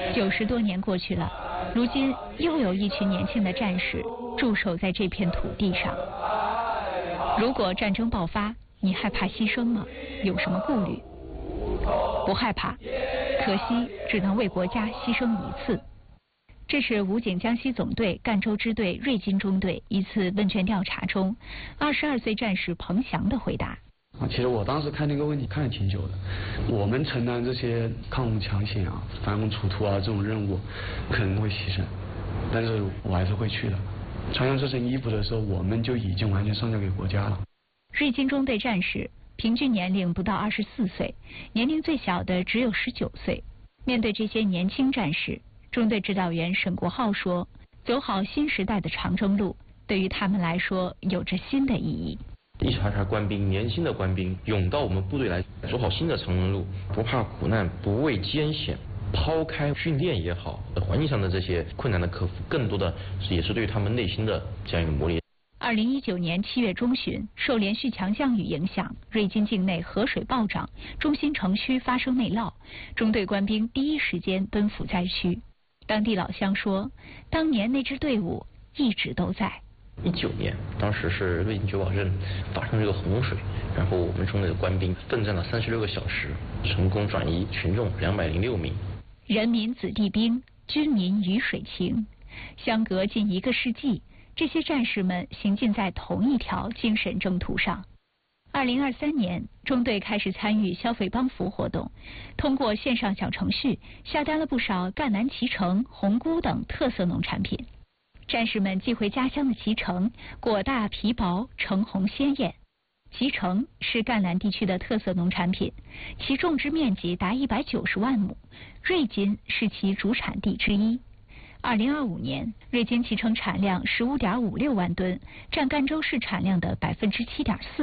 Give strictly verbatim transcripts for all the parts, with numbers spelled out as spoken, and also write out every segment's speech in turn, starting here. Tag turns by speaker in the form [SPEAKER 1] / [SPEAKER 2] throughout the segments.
[SPEAKER 1] 九十多年过去了，如今又有一群年轻的战士驻守在这片土地上。如果战争爆发，你害怕牺牲吗？有什么顾虑？不害怕，可惜只能为国家牺牲一次。这是武警江西总队赣州支队瑞金中队一次问卷调查中，二十二岁战士彭翔的回答。
[SPEAKER 2] 啊，其实我当时看那个问题看了挺久的。我们承担这些抗洪抢险啊、反攻出土啊这种任务，可能会牺牲，但是我还是会去的。穿上这身衣服的时候，我们就已经完全上交给国家了。
[SPEAKER 1] 瑞金中队战士平均年龄不到二十四岁，年龄最小的只有十九岁。面对这些年轻战士，中队指导员沈国浩说：“走好新时代的长征路，对于他们来说有着新的意义。”
[SPEAKER 3] 一茬茬官兵，年轻的官兵涌到我们部队来，走好新的长征路，不怕苦难，不畏艰险，抛开训练也好，环境上的这些困难的克服，更多的也是对他们内心的这样一个磨练。
[SPEAKER 1] 二零一九年七月中旬，受连续强降雨影响，瑞金境内河水暴涨，中心城区发生内涝，中队官兵第一时间奔赴灾区。当地老乡说，当年那支队伍一直都在。
[SPEAKER 3] 一九年，当时是瑞金九堡镇发生这个洪水，然后我们中队的官兵奋战了三十六个小时，成功转移群众两百零六名。
[SPEAKER 1] 人民子弟兵，军民鱼水情，相隔近一个世纪，这些战士们行进在同一条精神征途上。二零二三年，中队开始参与消费帮扶活动，通过线上小程序下单了不少赣南脐橙、红菇等特色农产品。战士们寄回家乡的脐橙，果大皮薄，橙红鲜艳。脐橙是赣南地区的特色农产品，其种植面积达一百九十万亩，瑞金是其主产地之一。二零二五年，瑞金脐橙产量十五点五六万吨，占赣州市产量的百分之七点四。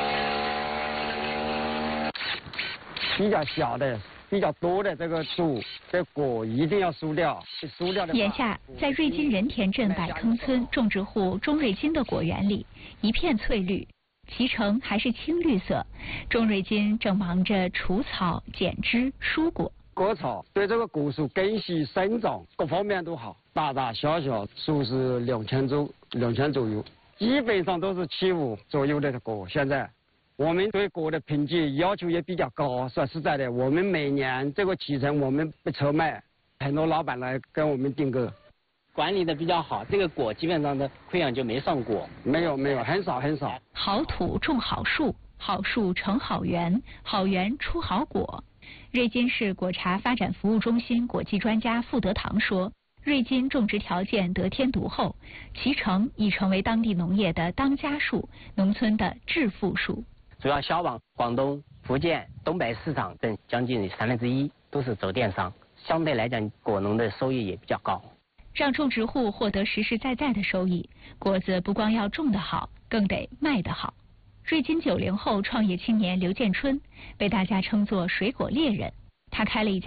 [SPEAKER 4] 比较小的、比较多的这个树，这果一定要疏掉，疏掉的。
[SPEAKER 1] 眼下，在瑞金仁田镇百坑村种植户钟瑞金的果园里，一片翠绿，脐橙还是青绿色。钟瑞金正忙着除草、剪枝、疏果。
[SPEAKER 4] 割草对这个果树根系生长各方面都好，大大小小树是两千左两千左右，基本上都是七五左右的果。现在我们对果的品质要求也比较高，说实在的，我们每年这个脐橙我们不愁卖，很多老板来跟我们订购。
[SPEAKER 5] 管理的比较好，这个果基本上的溃疡就没上过。
[SPEAKER 4] 没有没有，很少很少。
[SPEAKER 1] 好土种好树，好树成好园，好园出好果。瑞金市果茶发展服务中心果技专家傅德堂说，瑞金种植条件得天独厚，脐橙已成为当地农业的当家树，农村的致富树。
[SPEAKER 5] 主要销往广东、福建、东北市场等将近三分之一都是走电商，相对来讲果农的收益也比较高。
[SPEAKER 1] 让种植户获得实实在在的收益，果子不光要种得好，更得卖得好。瑞金九零后创业青年刘建春被大家称作水果猎人，他开了一家